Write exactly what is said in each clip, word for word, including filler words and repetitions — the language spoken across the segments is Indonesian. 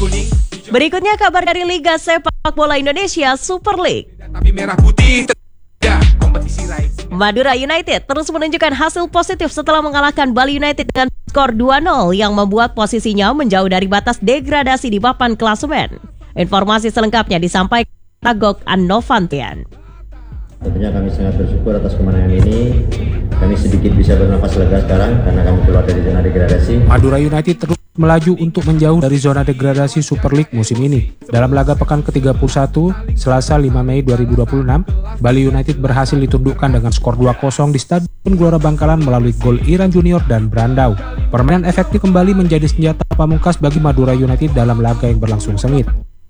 Berikutnya kabar dari Liga Sepak Bola Indonesia Super League. Madura United terus menunjukkan hasil positif setelah mengalahkan Bali United dengan skor dua nol yang membuat posisinya menjauh dari batas degradasi di papan klasemen. Informasi selengkapnya disampaikan Tagok Annovantian. Tentunya kami sangat bersyukur atas kemenangan ini. Kami sedikit bisa bernafas lega sekarang karena kami keluar dari zona degradasi. Madura United terus melaju untuk menjauh dari zona degradasi Super League musim ini. Dalam laga pekan ke tiga puluh satu, Selasa lima Mei dua ribu dua puluh enam, Bali United berhasil ditundukkan dengan skor dua kosong di Stadion Gelora Bangkalan melalui gol Iran Junior dan Brandau. Permainan efektif kembali menjadi senjata pamungkas bagi Madura United dalam laga yang berlangsung sengit.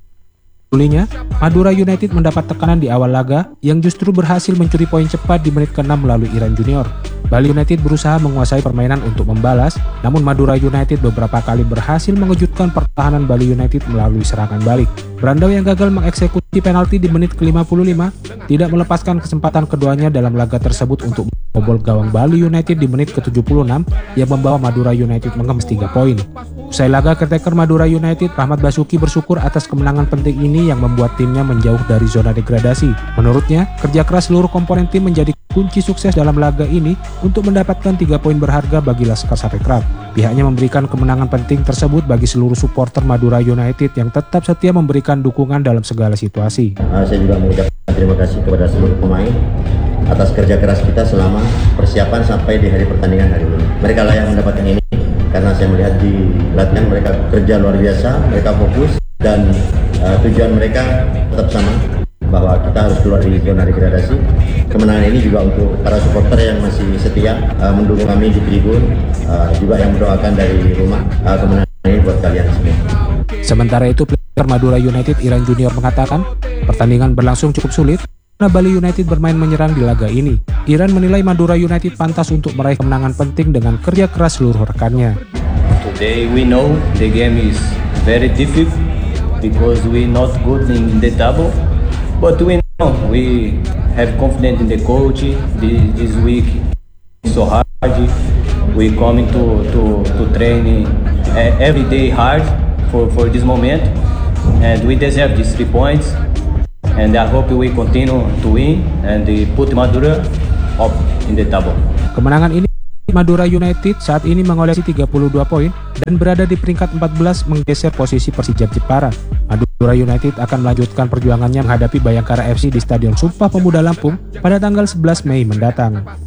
Ulinya, Madura United mendapat tekanan di awal laga yang justru berhasil mencuri poin cepat di menit keenam melalui Iran Junior. Bali United berusaha menguasai permainan untuk membalas, namun Madura United beberapa kali berhasil mengejutkan pertahanan Bali United melalui serangan balik. Brandau yang gagal mengeksekusi penalti di menit ke lima puluh lima tidak melepaskan kesempatan keduanya dalam laga tersebut untuk membobol gawang Bali United di menit ke tujuh puluh enam yang membawa Madura United mengemas tiga poin. Usai laga, caretaker Madura United, Rahmat Basuki bersyukur atas kemenangan penting ini yang membuat timnya menjauh dari zona degradasi. Menurutnya, kerja keras seluruh komponen tim menjadi kunci sukses dalam laga ini untuk mendapatkan tiga poin berharga bagi Laskar Sapekraf. Pihaknya memberikan kemenangan penting tersebut bagi seluruh supporter Madura United yang tetap setia memberikan dukungan dalam segala situasi. Uh, saya juga mengucapkan terima kasih kepada seluruh pemain atas kerja keras kita selama persiapan sampai di hari pertandingan hari ini. Mereka lah yang mendapatkan ini karena saya melihat di latihan mereka kerja luar biasa, mereka fokus dan uh, tujuan mereka tetap sama, bahwa kita harus keluar dari zona degradasi. Kemenangan ini juga untuk para supporter yang masih setia uh, mendukung kami di tribun, uh, juga yang mendoakan dari rumah. Uh, kemenangan ini buat kalian semua. Sementara itu, player Madura United Iran Junior mengatakan pertandingan berlangsung cukup sulit karena Bali United bermain menyerang di laga ini. Iran menilai Madura United pantas untuk meraih kemenangan penting dengan kerja keras seluruh rekannya. Today we know the game is very difficult because we not good in the table. But we know we have confidence in the coach. This, this week so hard. We coming to to to train every day hard for for this moment, and we deserve these three points. And I hope we continue to win and put Madura up in the table. Kemenangan ini Madura United saat ini mengoleksi tiga puluh dua poin dan berada di peringkat empat belas menggeser posisi Persija Jepara. Madura United akan melanjutkan perjuangannya menghadapi Bayangkara F C di Stadion Sumpah Pemuda Lampung pada tanggal sebelas Mei mendatang.